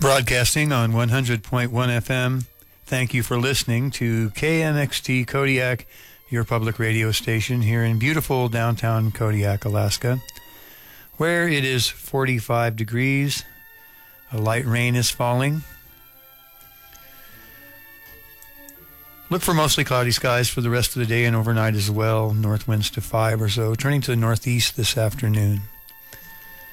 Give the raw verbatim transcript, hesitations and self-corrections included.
Broadcasting on one hundred point one F M. Thank you for listening to K M X T Kodiak, your public radio station here in beautiful downtown Kodiak, Alaska, where it is forty-five degrees. A light rain is falling. Look for mostly cloudy skies for the rest of the day and overnight as well. North winds to five or so, turning to the northeast this afternoon.